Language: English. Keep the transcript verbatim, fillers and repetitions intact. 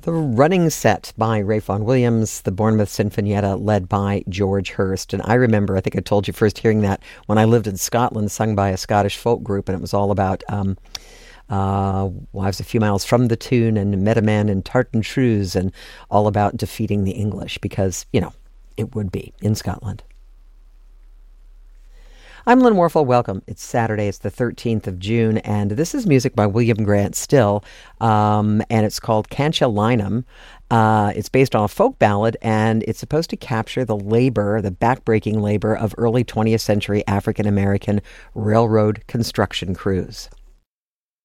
The Running Set by Ralph Vaughan Williams, the Bournemouth Sinfonietta led by George Hurst. And I remember, I think I told you first hearing that when I lived in Scotland, sung by a Scottish folk group, and it was all about um, uh, well, I was a few miles from the tune and met a man in tartan shoes and all about defeating the English because, you know, it would be in Scotland. I'm Lynn Warfel. Welcome. It's Saturday. It's the thirteenth of June, and this is music by William Grant Still, um, and it's called Cancha Linum. Uh, it's based on a folk ballad, and it's supposed to capture the labor, the backbreaking labor of early twentieth century African-American railroad construction crews.